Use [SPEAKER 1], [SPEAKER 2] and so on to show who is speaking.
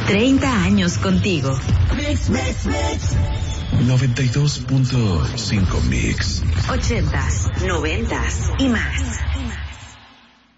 [SPEAKER 1] 30 años contigo.
[SPEAKER 2] Mix.
[SPEAKER 3] 92.5 Mix.
[SPEAKER 1] 80s, 90s y más.